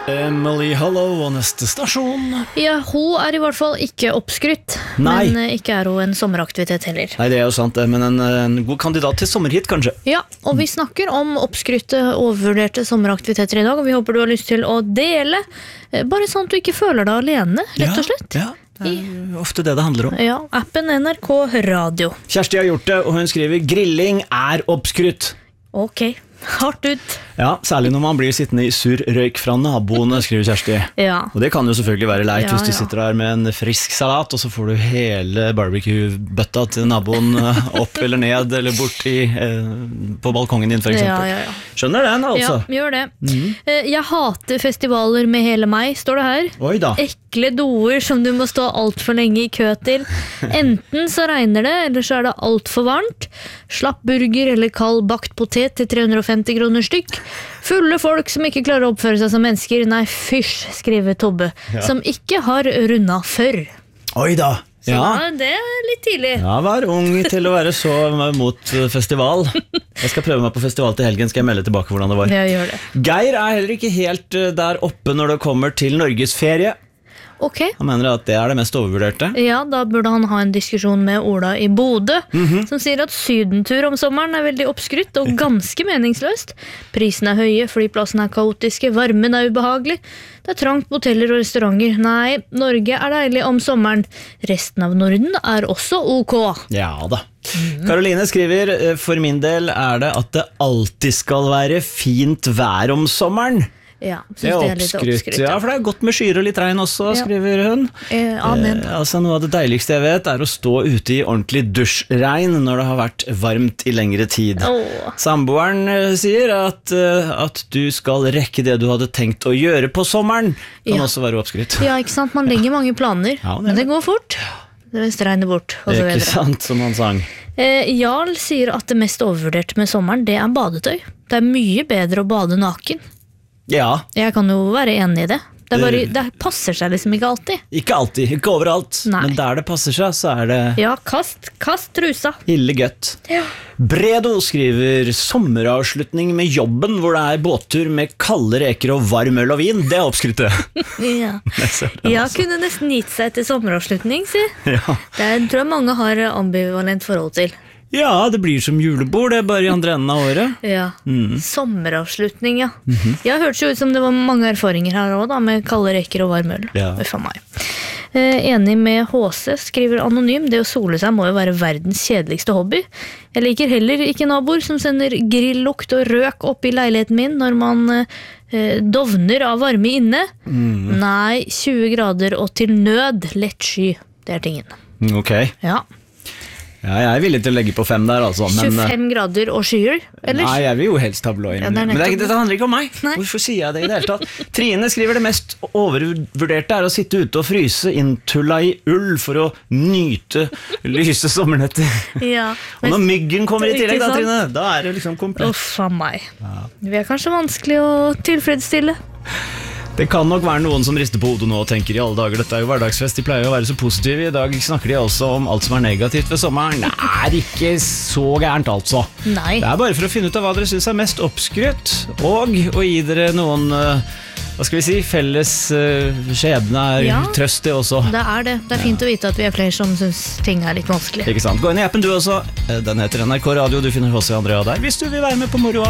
Emily Hollow og neste stasjon. Ja, hun I hvert fall ikke oppskrytt. Nei. Men ikke hun en sommeraktivitet heller. Nei, det jo sant det, men en god kandidat til sommerhit kanskje. Ja, og vi snakker om oppskrytte, overvurderte sommeraktiviteter I dag, og vi håper du har lyst til å dele, bare sånn at du ikke føler deg alene, rett og slett. Ja, det ofte det handler om. Ja, appen NRK Radio. Kjersti har gjort det, og hun skriver grilling oppskrytt. Ok, hardt ut. Ja, særlig når man blir sittende I sur røyk fra naboene, skriver Kjersti. Ja. Og det kan jo selvfølgelig være leit Ja, hvis du sitter der med en frisk salat, og så får du hele barbecue-bøtta til naboen opp eller ned, eller bort på balkongen din for eksempel. Ja. Skjønner den altså? Ja, gjør det. Jeg hater festivaler med hele meg, står det her. Oi da. Ekle doer som du må stå alt for lenge I kø til. Enten så regner det, eller så det alt for varmt. Slapp burger eller kald bakt potet til 350 kroner stykk. Fulle folk som ikke klarer å oppføre seg som mennesker. Nei, fysj, skriver Tobbe. Ja. Som ikke har rundet før. Oi da. Så det litt tidlig. Ja, vær ung til å være så mot festival. Jeg skal prøve meg på festival til helgen, skal jeg melde tilbake hvordan det var. Ja, gjør det. Geir heller ikke helt der oppe når det kommer til Norges ferie. Ok. Han mener at det det mest overvurderte. Ja, da burde han ha en diskusjon med Ola I Bodø, som sier at sydentur om sommeren veldig oppskrytt og ganske meningsløst. Prisen høye, flyplassen kaotiske, varmen ubehagelig. Det trangt på hoteller og restauranter. Nei, Norge deilig om sommeren. Resten av Norden også ok. Ja da. Karoline skriver, for min del det at det alltid skal være fint vær om sommeren. Ja, Det litt oppskrytt, ja, for det godt med skyer og litt regn også, skriver hun. Amen. Altså, noe av det deiligste jeg vet å stå ute I ordentlig dusjregn når det har vært varmt I lengre tid. Samboeren sier at du skal rekke det du hadde tenkt å gjøre på sommeren. Kan også være oppskrytt. Ja, ikke sant? Man legger mange planer, men det går fort. Det regner bort, og så Det videre. ikke sant, som han sang. Jarl sier at det mest overvurderte med sommeren, det badetøy. Det mye bedre å bade naken. Ja, Jeg kan jo være enig I det. Det passer seg liksom ikke alltid. ikke alltid, ikke overalt, Nei. men der det passer seg, så det Ja, kast trusa. ille gøtt. Ja. Bredo skriver sommeravslutning med jobben hvor det båttur med kalde reker og varm øl og vin. Det oppskryttet. Ja. Ja, kunne nesten gitt seg til sommeravslutning, si. Ja. Det tror jeg mange har ambivalent forhold til. Ja, det blir som julebord, det bare I andre enden av året. Ja, sommeravslutning, ja. Jeg hørte jo ut som det var mange erfaringer her også da, med kalde reker og varm øl. Ja. For meg. Enig med HC, skriver anonym, det å sole seg må jo være verdens kjedeligste hobby. Jeg liker heller ikke naboer som sender grilllukt og røk opp I leiligheten min når man dovner av varme inne. Nei, 20 grader og til nød, lett sky, det tingen. Ok. Ja. Ja, jeg villig til å legge på 5 der, altså. Men, 25 grader og skyer, eller? Nei, jeg vil jo helst tabloid. Ja, men dette handler ikke om meg. Nei. Hvorfor sier jeg det I det hele tatt? Trine skriver det mest overvurderte å sitte ute og fryse inntulla I ull for å nyte lyse sommernetter. Ja. Og når myggen kommer I tillegg da, Ikke sant? Trine, da det liksom komplett. Uff av meg. Vi kanskje vanskelig å tilfredsstille. Det kan nok være noen som rister på hodet nå og tenker I alle dager, dette jo hverdagsfest, de pleier å være så positive. I dag snakker de også om alt som negativt ved sommeren. Det ikke så gærent altså. Nei. Det bare for å finne ut av hva dere synes mest oppskrytt, og å gi dere noen, hva skal vi si, felles skjebne trøst I også. Det det. Det fint å vite at vi flere som synes ting litt vanskelig. Ikke sant? Gå inn I appen du også. Den heter NRK Radio, du finner HC Andrea der, hvis du vil være med på moroa.